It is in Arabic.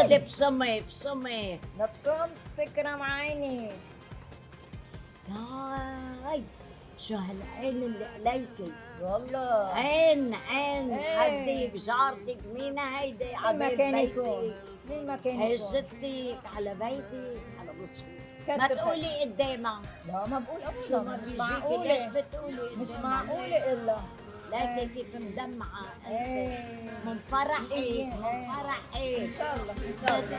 خدي بصمي بصمي. نبصم تكرم عيني. هاي شو هالعين اللي عليكي؟ والله عين إيه. حديك جارتك مين هيدي؟ مين ما عبيد كان بيتي. يكون، مين ما كان هي يكون. ستك على بيتك على مصري. ما كتر تقولي قدامها. لا ما بقول شو ابدا، ما مش بيجيكي ليش معقولة، بتقولي مش قدامها؟ معقولة الا ليكي كيف مدمعة ايه من فرحي إيه. من فرحي. ان شاء الله ان شاء الله.